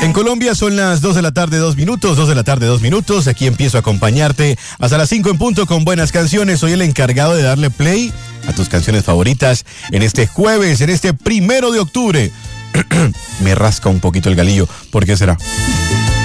En Colombia son las 2 de la tarde, 2 minutos, 2 de la tarde, 2 minutos. Aquí empiezo a acompañarte hasta las 5 en punto con buenas canciones. Soy el encargado de darle play a tus canciones favoritas en este jueves, en este 1 de octubre. Me rasca un poquito el galillo. ¿Por qué será?